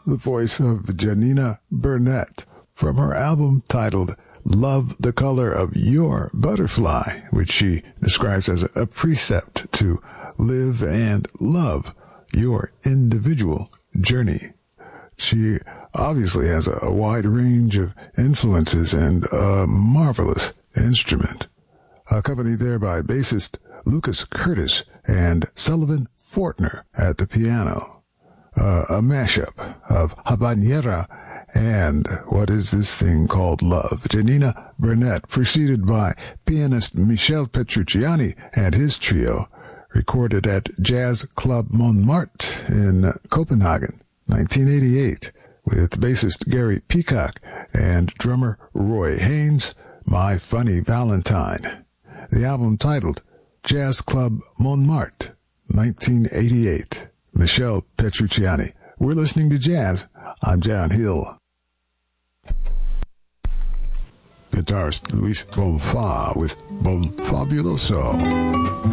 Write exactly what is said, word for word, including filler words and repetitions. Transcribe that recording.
the voice of Janina Burnett, from her album titled Love the Color of Your Butterfly, which she describes as a precept to live and love your individual journey. She obviously has a wide range of influences and a marvelous instrument, accompanied there by bassist Lucas Curtis and Sullivan Fortner at the piano. Uh, a mashup of habanera and What Is This Thing Called Love? Janina Burnett, preceded by pianist Michel Petrucciani and his trio, recorded at Jazz Club Montmartre in Copenhagen, nineteen eighty-eight, with bassist Gary Peacock and drummer Roy Haynes, My Funny Valentine. The album titled Jazz Club Montmartre, nineteen eighty-eight. Michel Petrucciani. We're listening to jazz. I'm John Hill. Guitarist Luis Bonfa with Bonfabuloso.